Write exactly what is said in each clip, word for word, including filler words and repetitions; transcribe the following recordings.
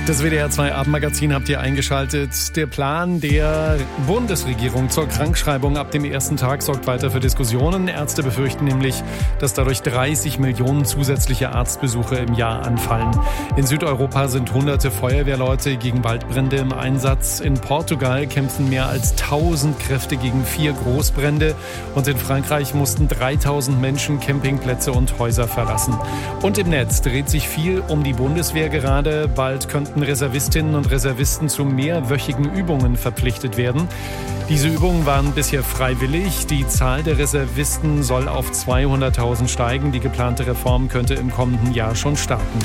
Das W D R zwei Abendmagazin habt ihr eingeschaltet. Der Plan der Bundesregierung zur Krankschreibung ab dem ersten Tag sorgt weiter für Diskussionen. Ärzte befürchten nämlich, dass dadurch dreißig Millionen zusätzliche Arztbesuche im Jahr anfallen. In Südeuropa sind hunderte Feuerwehrleute gegen Waldbrände im Einsatz. In Portugal kämpfen mehr als tausend Kräfte gegen vier Großbrände. Und in Frankreich mussten dreitausend Menschen Campingplätze und Häuser verlassen. Und im Netz dreht sich viel um die Bundeswehr gerade. Bald könnten Reservistinnen und Reservisten zu mehrwöchigen Übungen verpflichtet werden. Diese Übungen waren bisher freiwillig. Die Zahl der Reservisten soll auf zweihunderttausend steigen. Die geplante Reform könnte im kommenden Jahr schon starten.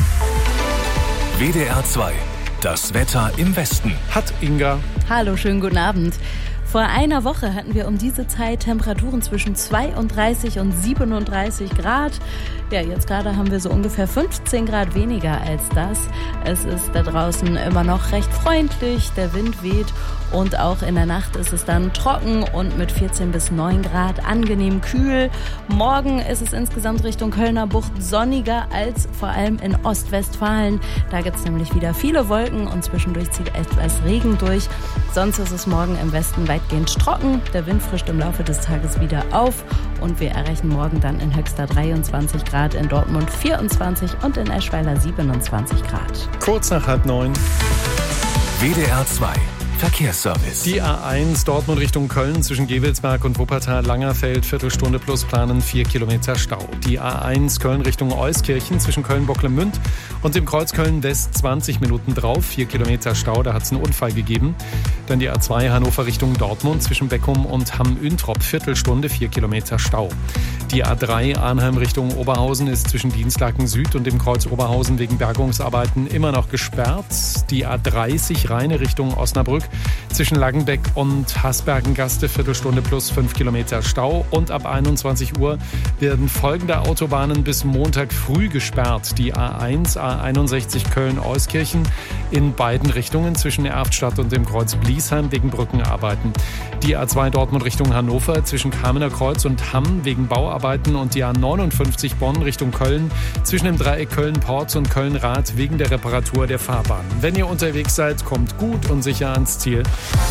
W D R zwei. Das Wetter im Westen. Hat Inga. Hallo, schönen guten Abend. Vor einer Woche hatten wir um diese Zeit Temperaturen zwischen zweiunddreißig und siebenunddreißig Grad. Ja, jetzt gerade haben wir so ungefähr fünfzehn Grad weniger als das. Es ist da draußen immer noch recht freundlich, der Wind weht und auch in der Nacht ist es dann trocken und mit vierzehn bis neun Grad angenehm kühl. Morgen ist es insgesamt Richtung Kölner Bucht sonniger als vor allem in Ostwestfalen. Da gibt es nämlich wieder viele Wolken und zwischendurch zieht etwas Regen durch. Sonst ist es morgen im Westen weitgehend trocken. Der Wind frischt im Laufe des Tages wieder auf und wir erreichen morgen dann in Höxter dreiundzwanzig Grad, in Dortmund vierundzwanzig und in Eschweiler siebenundzwanzig Grad. Kurz nach halb neun. W D R zwei. Verkehrsservice. Die A eins Dortmund Richtung Köln zwischen Gevelsberg und Wuppertal-Langerfeld, Viertelstunde plus planen, vier Kilometer Stau. Die A eins Köln Richtung Euskirchen zwischen Köln-Bocklemünd und dem Kreuz Köln-West zwanzig Minuten drauf, vier Kilometer Stau, da hat es einen Unfall gegeben. Dann die A zwei Hannover Richtung Dortmund zwischen Beckum und Hamm-Üntrop, Viertelstunde, vier Kilometer Stau. Die A drei Arnheim Richtung Oberhausen ist zwischen Dienstlaken Süd und dem Kreuz Oberhausen wegen Bergungsarbeiten immer noch gesperrt. Die A dreißig Rheine Richtung Osnabrück zwischen Langenbeck und Hasbergengaste, Viertelstunde plus fünf Kilometer Stau. Und ab einundzwanzig Uhr werden folgende Autobahnen bis Montag früh gesperrt. Die A eins, A einundsechzig Köln-Euskirchen in beiden Richtungen zwischen Erftstadt und dem Kreuz Bliesheim wegen Brückenarbeiten. Die A zwei Dortmund Richtung Hannover zwischen Kamener Kreuz und Hamm wegen Bauarbeiten und die A neunundfünfzig Bonn Richtung Köln zwischen dem Dreieck Köln-Porz und Köln-Rath wegen der Reparatur der Fahrbahn. Wenn ihr unterwegs seid, kommt gut und sicher ans Ziel.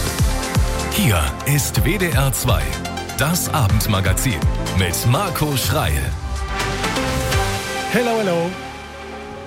Hier ist W D R zwei, das Abendmagazin mit Marco Schreil. Hello, hello.